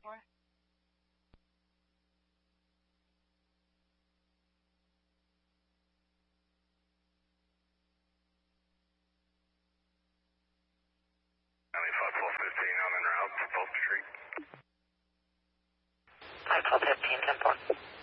4. County 51215, I'm en route to Polk Street. 51215, 10-4.